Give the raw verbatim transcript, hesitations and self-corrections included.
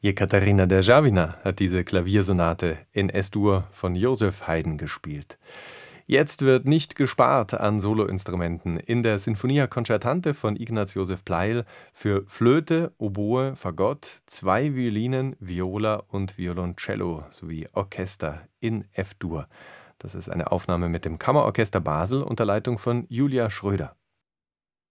Jekaterina Derjawina hat diese Klaviersonate in Es-Dur von Joseph Haydn gespielt. Jetzt wird nicht gespart an Soloinstrumenten. In der Sinfonia Concertante von Ignaz Joseph Pleyel für Flöte, Oboe, Fagott, zwei Violinen, Viola und Violoncello sowie Orchester in F-Dur. Das ist eine Aufnahme mit dem Kammerorchester Basel unter Leitung von Julia Schröder.